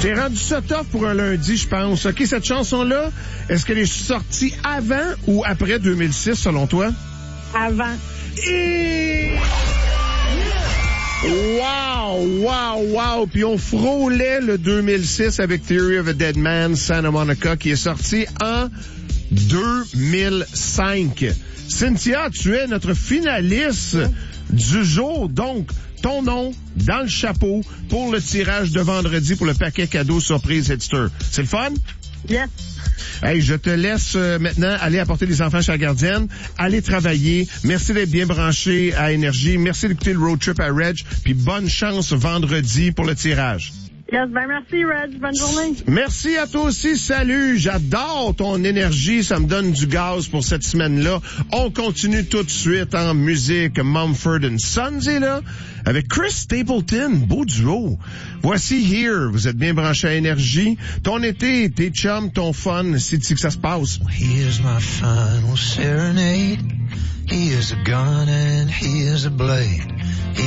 J'ai rendu ça tough pour un lundi, je pense. OK, cette chanson-là, est-ce qu'elle est sortie avant ou après 2006, selon toi? Avant. Et... Wow! Puis on frôlait le 2006 avec Theory of a Dead Man, Santa Monica, qui est sorti en 2005. Cynthia, tu es notre finaliste du jour, donc ton nom dans le chapeau pour le tirage de vendredi pour le paquet cadeau surprise Hitster. C'est le fun? Yes. Hey, je te laisse maintenant aller apporter les enfants chez la gardienne, aller travailler. Merci d'être bien branché à Énergie. Merci d'écouter le road trip à Reg. Puis bonne chance vendredi pour le tirage. Yes, ben merci, Reg. Bonne journée. Merci à toi aussi. Salut. J'adore ton énergie. Ça me donne du gaz pour cette semaine-là. On continue tout de suite en musique. Mumford & Sons est là avec Chris Stapleton. Beau duo. Voici Here. Vous êtes bien branché à Énergie. Ton été, tes chums, ton fun. C'est ici que ça se passe. Here's my final serenade. Here's a gun and here's a blade.